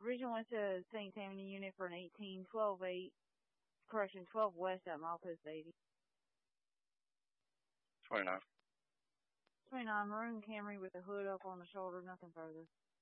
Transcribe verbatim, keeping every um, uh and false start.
Originally went to Saint Tammany unit for an eighteen, twelve eight, correction, twelve west at milepost eighty. twenty-nine. twenty-nine, maroon Camry with a hood up on the shoulder, nothing further.